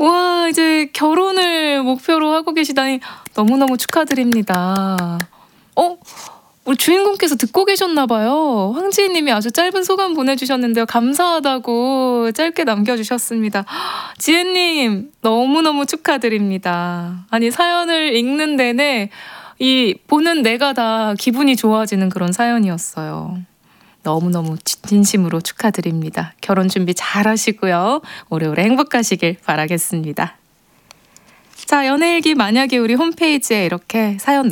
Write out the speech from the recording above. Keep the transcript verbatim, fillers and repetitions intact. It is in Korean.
와, 이제 결혼을 목표로 하고 계시다니 너무너무 축하드립니다. 어? 우리 주인공께서 듣고 계셨나 봐요. 황지희 님이 아주 짧은 소감 보내주셨는데요. 감사하다고 짧게 남겨주셨습니다. 지혜님 너무너무 축하드립니다. 아니, 사연을 읽는 내내 이 보는 내가 다 기분이 좋아지는 그런 사연이었어요. 너무너무 진심으로 축하드립니다. 결혼 준비 잘 하시고요. 오래오래 행복하시길 바라겠습니다. 자, 연애일기 만약에 우리 홈페이지에 이렇게 사연